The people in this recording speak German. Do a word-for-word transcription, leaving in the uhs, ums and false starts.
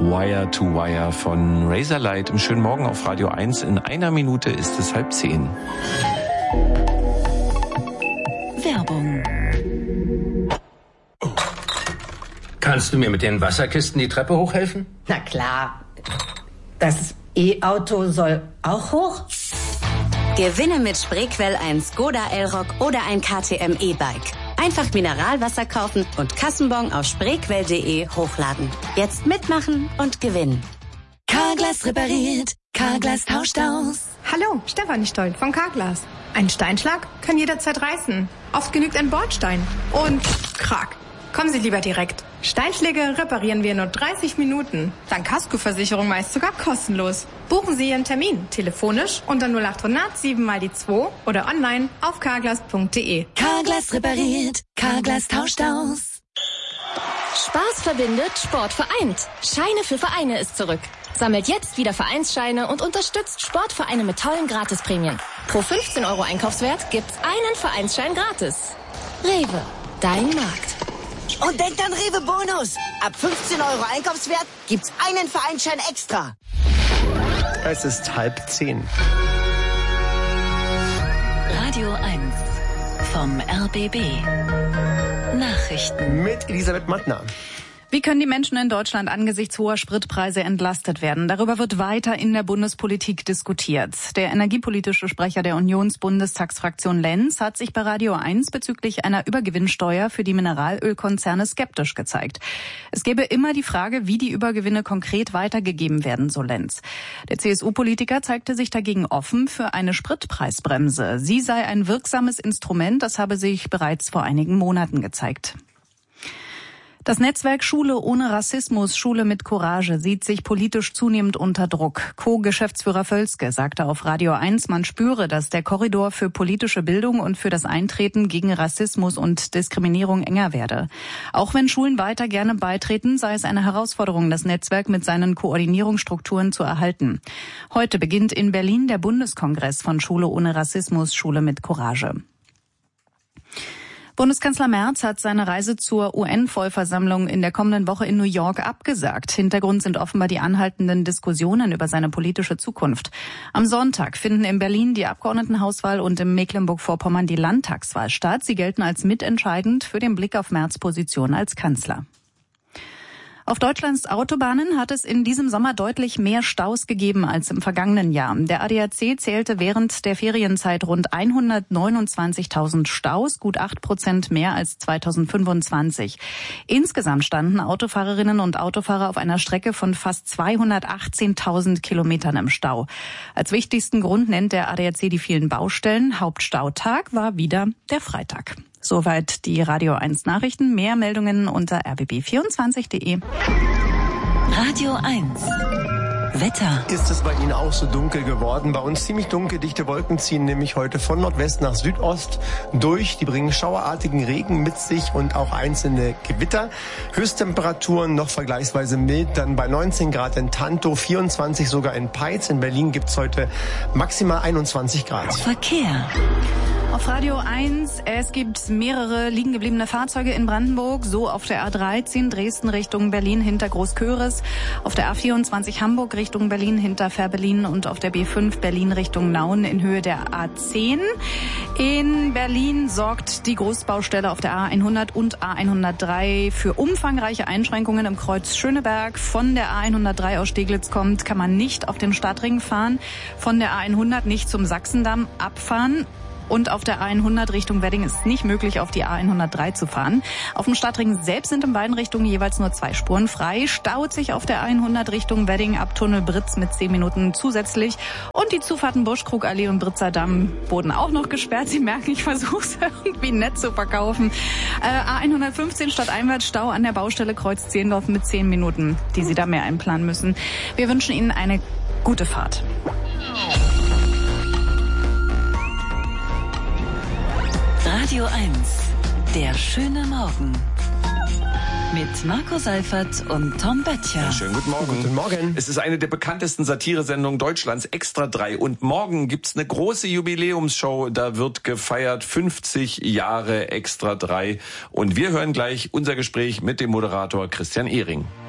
Wire to Wire von Razorlight im schönen Morgen auf Radio eins. In einer Minute ist es halb zehn. Werbung. Kannst du mir mit den Wasserkisten die Treppe hochhelfen? Na klar. Das E-Auto soll auch hoch? Gewinne mit Spreequell ein Skoda Elroq oder ein K T M E-Bike. Einfach Mineralwasser kaufen und Kassenbon auf spreequell punkt de hochladen. Jetzt mitmachen und gewinnen. Carglass repariert, Carglass tauscht aus. Hallo, Stefanie Stoll von Carglass. Ein Steinschlag kann jederzeit reißen. Oft genügt ein Bordstein. Und krack. Kommen Sie lieber direkt. Steinschläge reparieren wir in nur dreißig Minuten. Dank Kaskoversicherung meist sogar kostenlos. Buchen Sie Ihren Termin telefonisch unter null acht hundert sieben mal die zwei oder online auf carglass punkt de. Carglass repariert, Carglass tauscht aus. Spaß verbindet, Sport vereint. Scheine für Vereine ist zurück. Sammelt jetzt wieder Vereinsscheine und unterstützt Sportvereine mit tollen Gratisprämien. Pro fünfzehn Euro Einkaufswert gibt's einen Vereinsschein gratis. Rewe, dein Markt. Und denkt an Rewe Bonus. Ab fünfzehn Euro Einkaufswert gibt's einen Vereinsschein extra. Es ist halb zehn. Radio eins vom R B B. Nachrichten. Mit Elisabeth Mattner. Wie können die Menschen in Deutschland angesichts hoher Spritpreise entlastet werden? Darüber wird weiter in der Bundespolitik diskutiert. Der energiepolitische Sprecher der Unionsbundestagsfraktion Lenz hat sich bei Radio eins bezüglich einer Übergewinnsteuer für die Mineralölkonzerne skeptisch gezeigt. Es gäbe immer die Frage, wie die Übergewinne konkret weitergegeben werden, so Lenz. Der C S U-Politiker zeigte sich dagegen offen für eine Spritpreisbremse. Sie sei ein wirksames Instrument, das habe sich bereits vor einigen Monaten gezeigt. Das Netzwerk Schule ohne Rassismus, Schule mit Courage sieht sich politisch zunehmend unter Druck. Co-Geschäftsführer Völzke sagte auf Radio eins, man spüre, dass der Korridor für politische Bildung und für das Eintreten gegen Rassismus und Diskriminierung enger werde. Auch wenn Schulen weiter gerne beitreten, sei es eine Herausforderung, das Netzwerk mit seinen Koordinierungsstrukturen zu erhalten. Heute beginnt in Berlin der Bundeskongress von Schule ohne Rassismus, Schule mit Courage. Bundeskanzler Merz hat seine Reise zur U N-Vollversammlung in der kommenden Woche in New York abgesagt. Hintergrund sind offenbar die anhaltenden Diskussionen über seine politische Zukunft. Am Sonntag finden in Berlin die Abgeordnetenhauswahl und in Mecklenburg-Vorpommern die Landtagswahl statt. Sie gelten als mitentscheidend für den Blick auf Merz' Position als Kanzler. Auf Deutschlands Autobahnen hat es in diesem Sommer deutlich mehr Staus gegeben als im vergangenen Jahr. Der A D A C zählte während der Ferienzeit rund hundertneunundzwanzigtausend Staus, gut acht Prozent mehr als zweitausendfünfundzwanzig. Insgesamt standen Autofahrerinnen und Autofahrer auf einer Strecke von fast zweihundertachtzehntausend Kilometern im Stau. Als wichtigsten Grund nennt der A D A C die vielen Baustellen. Hauptstautag war wieder der Freitag. Soweit die Radio eins Nachrichten. Mehr Meldungen unter r b b vierundzwanzig punkt de. Radio eins. Wetter. Ist es bei Ihnen auch so dunkel geworden? Bei uns ziemlich dunkel, dichte Wolken ziehen nämlich heute von Nordwest nach Südost durch. Die bringen schauerartigen Regen mit sich und auch einzelne Gewitter. Höchsttemperaturen noch vergleichsweise mild, dann bei neunzehn Grad in Tantow, vierundzwanzig sogar in Peitz. In Berlin gibt's heute maximal einundzwanzig Grad. Verkehr. Auf Radio eins, es gibt mehrere liegen gebliebene Fahrzeuge in Brandenburg, so auf der A dreizehn Dresden Richtung Berlin hinter Großköris, auf der A vierundzwanzig Hamburg Richtung Berlin hinter Fährberlin und auf der B fünf Berlin Richtung Nauen in Höhe der A zehn. In Berlin sorgt die Großbaustelle auf der A hundert und A hundertdrei für umfangreiche Einschränkungen im Kreuz Schöneberg. Von der A hundertdrei aus Steglitz kommt, kann man nicht auf den Stadtring fahren, von der A hundert nicht zum Sachsendamm abfahren. Und auf der A hundert Richtung Wedding ist nicht möglich, auf die A hundertdrei zu fahren. Auf dem Stadtring selbst sind in beiden Richtungen jeweils nur zwei Spuren frei. Staut sich auf der A hundert Richtung Wedding ab Tunnel Britz mit zehn Minuten zusätzlich. Und die Zufahrten Buschkrugallee und Britzer Damm wurden auch noch gesperrt. Sie merken, ich versuche es irgendwie nett zu verkaufen. Äh, A hundertfünfzehn stadteinwärts Stau an der Baustelle Kreuz Zehlendorf mit zehn Minuten, die Sie da mehr einplanen müssen. Wir wünschen Ihnen eine gute Fahrt. Radio eins. Der schöne Morgen. Mit Marco Seifert und Tom Böttcher. Ja, schönen guten Morgen. Guten Morgen. Es ist eine der bekanntesten Satiresendungen Deutschlands, Extra drei. Und morgen gibt's eine große Jubiläumsshow. Da wird gefeiert fünfzig Jahre Extra drei. Und wir hören gleich unser Gespräch mit dem Moderator Christian Ehring.